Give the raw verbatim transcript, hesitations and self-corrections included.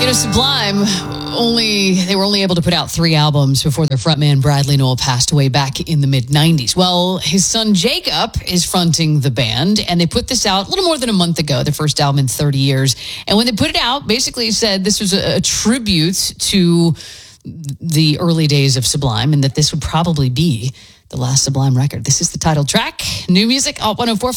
know, Sublime, only they were only able to put out three albums before their frontman Bradley Nowell passed away back in the mid nineties. Well, his son Jacob is fronting the band, and they put this out a little more than a month ago, their first album in thirty years. And when they put it out, basically said this was a, a tribute to the early days of Sublime, and that this would probably be the last Sublime record. This is the title track. New music, Alt one oh four point five.